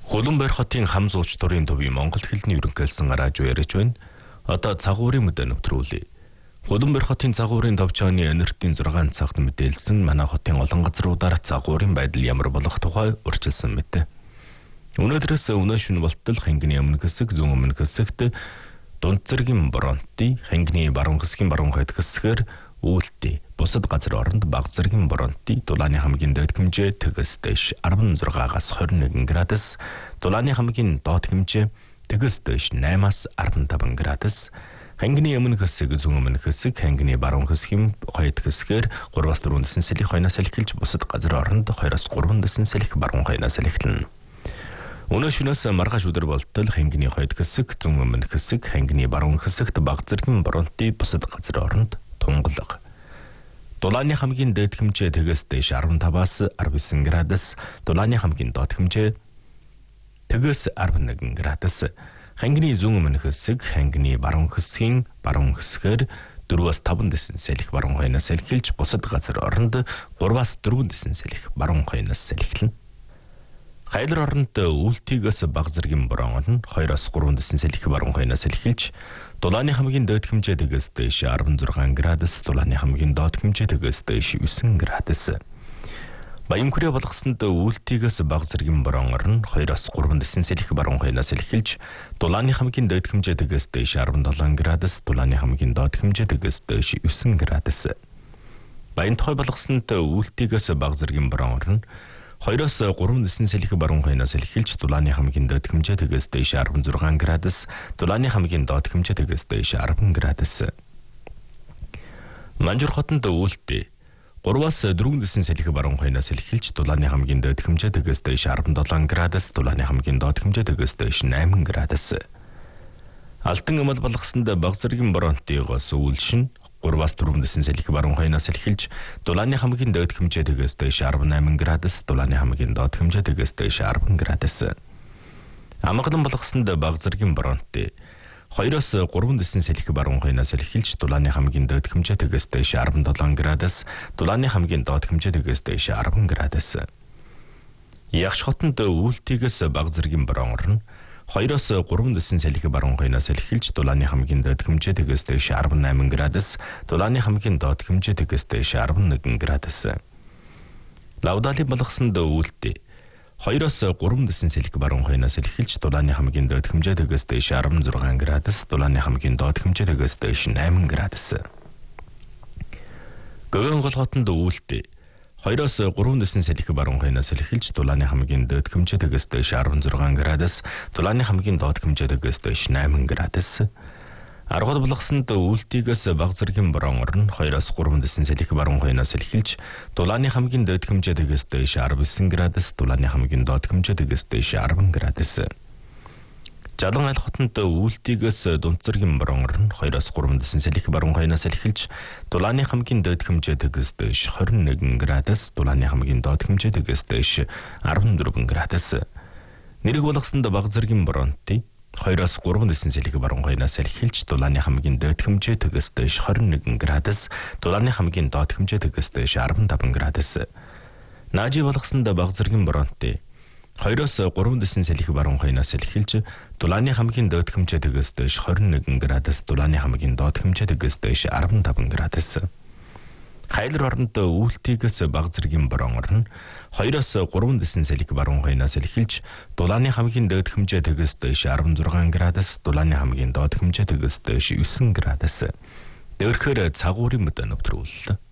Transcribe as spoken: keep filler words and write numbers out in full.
Хөлбөмбөр хотын хам зууч дурын төвийн Монгол хэлний ерөнхийлсөн радио ярьж байна. Одоо цагуурын мэдээ нэвтрүүлье. Хөлбөмбөр хотын цагуурын товчооны энертийн зургаан цагт мэдээлсэн манай хотын олон газруудаар цагуурын байдал ямар болох тухай урьдчилсан мэт. Өнөөдрөөс өнөө шөнө болтол хангины өмнө хэсэг, зүүн өмнө хэсэгт дунд зэргийн боронти, хангины баруун хэсгийн баруун хойд хэсгээр үүлтэй, бусад газар оронд бага зэргийн боронти, дулааны хамгийн дээд хэмжээ тэгээс дэш арван зургаагаас хорин нэгэн градус, дулааны хамгийн доод хэмжээ тэгээс дэш наймаас арван таван градус, хангины өмнө хэсэг, зүүн өмнө хэсэг, хангины баруун хэсгийн хойд хэсгээр гураваас дөрвөн дэсэн сэлих хойноос эхэлж бусад газар оронд хоёроос гурван дэсэн сэлих баруун хойноос эхэлнэ. Өнөө шөнөөс маргааш өдөр болтол хангины хойд хэсэг, зүүн өмнө хэсэг, хангины баруун хэсэгт бага зэргийн боронти, бусад газар оронд тунгалаг. Дулааны хамгийн дээд хэмжээ тэгээс дэш арван таваас арван девять градус, дулааны хамгийн доод хэмжээ тэгээс арван нэгэн градус. Хангины зүүн өмнө хэсэг, хангины баруун хэсгийн баруун хэсгээр дөрвөөс таван дэсэн сэлих баруун хойноос эхэлж бусад газар оронд гураваас дөрвөн дэсэн сэлих баруун хойноос эхэлнэ. Хайлар оронд үүлтийгээс бага зэргийн борон орно хоёроос гурван дэсэн сэлих баруун хойноос эхэлж дулааны хамгийн дээд хэмжээ тэгээс дэш арван зургаан градус, дулааны хамгийн доод хэмжээ тэгээс дэш девять градус. Баян хүрээ болгосонд үүлтийгээс бага зэргийн борон орно хоёроос гурван дэсэн сэлих баруун хойноос эхэлж дулааны хамгийн дээд хэмжээ тэгээс дэш арван долоон градус, дулааны хамгийн доод хэмжээ тэгээс дэш девять градус. Баян тухай болгосонд үүлтийгээс бага зэргийн борон орно хоёроос гурван дэсэн сэлих баруун хойноос эхэлж дулааны хамгийн доод хэмжээ тэгээс дэш арван зургаан градус, дулааны хамгийн доод хэмжээ тэгээс дэш арван градус. Манжур хотод үүлтэй гураваас дөрвөн дэсэн сэлих баруун хойноос эхэлж дулааны хамгийн доод хэмжээ тэгээс дэш арван долоон градус, дулааны хамгийн доод хэмжээ тэгээс дэш найман градус. Алтан амал болгосонд бага зэргийн боронтигоос үүлшин гураваас дөрвөн дэсэн сэлих баруун хойноос эхэлж дулааны хамгийн доод хэмжээ тэгээс дэш арван найман градус, дулааны хамгийн доод хэмжээ тэгээс дэш арван градус. Амгалан болгосонд бага зэргийн боронти хоёроос гурван дэсэн сэлих баруун хойноос эхэлж дулааны хамгийн доод хэмжээ тэгээс дэш арван долоон градус, дулааны хамгийн доод хэмжээ тэгээс дэш арван градус. Ягш хотод үүлтийгээс бага зэргийн борон орно хоёроос гурван дэсэн сэлих баруун хойноос эхэлж дулааны хамгийн доод хэмжээ тэгээс дэш арван найман градус, дулааны хамгийн доод хэмжээ тэгээс дэш арван нэгэн градус. Лавдали болгосонд үүлтэй хоёроос гурван дэсэн сэлих баруун хойноос эхэлж дулааны хамгийн доод хэмжээ тэгээс дэш арван зургаан градус, дулааны хамгийн доод хэмжээ тэгээс дэш найман градус. Гөвөн гол хотод үүлтэй хоёроос гурван дэсэн сэлих баруун хойноос эхэлж дулааны хамгийн доод хэмжээ тэгээс дэш арван зургаан градус, дулааны хамгийн доод хэмжээ тэгээс дэш найман градус. Аргал болгосонд үүлтийгээс бага зэргийн борон орно хоёроос гурван дэсэн сэлих баруун хойноос эхэлж дулааны хамгийн доод хэмжээ тэгээс дэш арван девять градус, дулааны хамгийн доод хэмжээ тэгээс дэш арван градус. Жалан айл хотод үүлтийгээс дунд зэргийн борон орно хоёроос гурван дэсэн сэлих баруун хойноос эхэлж дулааны хамгийн доод хэмжээ тэгээс дэш хорин нэгэн градус, дулааны хамгийн доод хэмжээ тэгээс дэш арван дөрвөн градус. Нэрэг болгосонд бага зэргийн боронти хоёроос гурван дэсэн сэлих баруун хойноос эхэлж дулааны хамгийн доод хэмжээ тэгээс дэш хорин нэгэн градус, дулааны хамгийн доод хэмжээ тэгээс дэш арван таван градус. Наажи болгосонд бага зэргийн боронти хоёроос гурван дэсэн сэлих баруун хойноос эхэлж дулааны хамгийн доод хэмжээ тэгээс дэш хорин нэгэн градус, дулааны хамгийн доод хэмжээ тэгээс дэш арван таван градус. Хайлар оронд үүлтийгээс бага зэргийн борон орно хоёроос гурван дэсэн сэлих баруун хойноос эхэлж дулааны хамгийн доод хэмжээ тэгээс дэш арван зургаан градус, дулааны хамгийн доод хэмжээ тэгээс дэш девять градус. Дээрхээр цагуурын мэдээ нэвтрүүллээ.